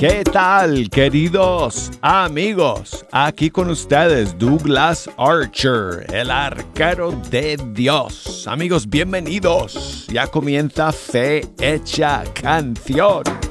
¿Qué tal, queridos amigos? Aquí con ustedes, Douglas Archer, el arquero de Dios. Amigos, bienvenidos. Ya comienza Fe Hecha Canción.